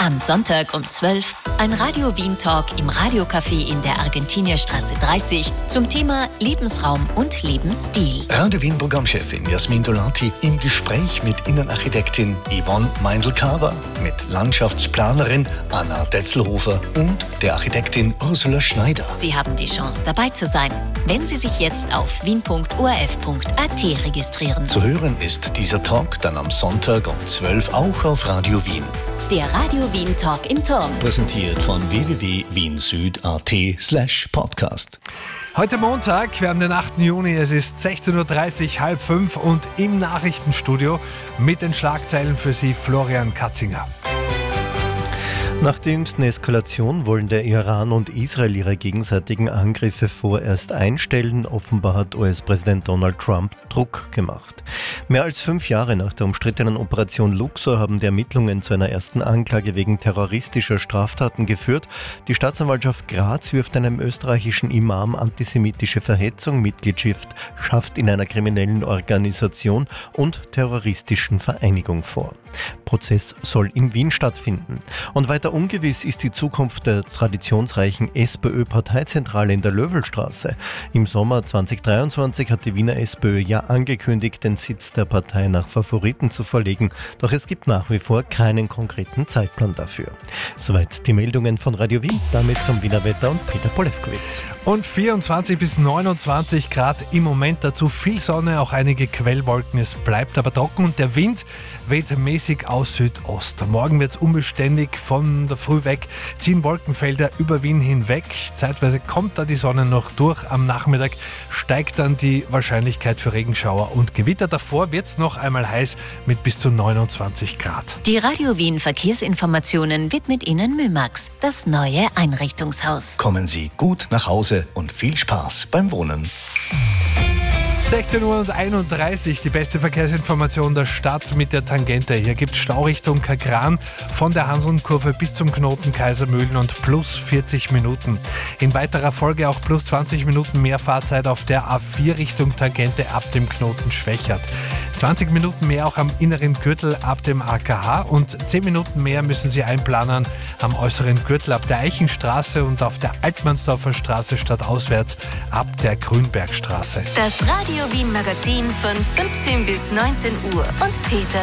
Am Sonntag um 12 ein Radio Wien Talk im Radiocafé in der Argentinierstraße 30 zum Thema Lebensraum und Lebensstil. Radio Wien Programmchefin Jasmin Dolati im Gespräch mit Innenarchitektin Yvonne Meindl-Kaber, mit Landschaftsplanerin Anna Detzelhofer und der Architektin Ursula Schneider. Sie haben die Chance, dabei zu sein, wenn Sie sich jetzt auf wien.orf.at registrieren. Zu hören ist dieser Talk dann am Sonntag um 12 auch auf Radio Wien. Der Radio Wien Talk im Turm. Präsentiert von www.wiensüd.at/podcast. Heute Montag, wir haben den 8. Juni, es ist 16.30 Uhr, 4:30 und im Nachrichtenstudio mit den Schlagzeilen für Sie Florian Katzinger. Nach der jüngsten Eskalation wollen der Iran und Israel ihre gegenseitigen Angriffe vorerst einstellen. Offenbar hat US-Präsident Donald Trump Druck gemacht. Mehr als 5 Jahre nach der umstrittenen Operation Luxor haben die Ermittlungen zu einer ersten Anklage wegen terroristischer Straftaten geführt. Die Staatsanwaltschaft Graz wirft einem österreichischen Imam antisemitische Verhetzung, Mitgliedschaft in einer kriminellen Organisation und terroristischen Vereinigung vor. Prozess soll in Wien stattfinden. Und weiter ungewiss ist die Zukunft der traditionsreichen SPÖ-Parteizentrale in der Löwelstraße. Im Sommer 2023 hat die Wiener SPÖ ja angekündigt, den Sitz der Partei nach Favoriten zu verlegen. Doch es gibt nach wie vor keinen konkreten Zeitplan dafür. Soweit die Meldungen von Radio Wien. Damit zum Wiener Wetter und Peter Polewkowitz. Und 24 bis 29 Grad im Moment, dazu viel Sonne, auch einige Quellwolken. Es bleibt aber trocken und der Wind weht mäßig aus Südost. Morgen wird es unbeständig, von der Früh weg ziehen Wolkenfelder über Wien hinweg. Zeitweise kommt da die Sonne noch durch. Am Nachmittag steigt dann die Wahrscheinlichkeit für Regenschauer und Gewitter. Davor wird es noch einmal heiß mit bis zu 29 Grad. Die Radio Wien Verkehrsinformationen widmet Ihnen Mymax, das neue Einrichtungshaus. Kommen Sie gut nach Hause und viel Spaß beim Wohnen. 16:31 Uhr, die beste Verkehrsinformation der Stadt mit der Tangente. Hier gibt es Staurichtung Kagran von der Hanselnkurve bis zum Knoten Kaisermühlen und plus 40 Minuten. In weiterer Folge auch plus 20 Minuten mehr Fahrzeit auf der A4 Richtung Tangente ab dem Knoten Schwächert. 20 Minuten mehr auch am inneren Gürtel ab dem AKH und 10 Minuten mehr müssen Sie einplanen am äußeren Gürtel ab der Eichenstraße und auf der Altmannsdorfer Straße stadtauswärts ab der Grünbergstraße. Das Radio Wien Magazin von 15 bis 19 Uhr und Peter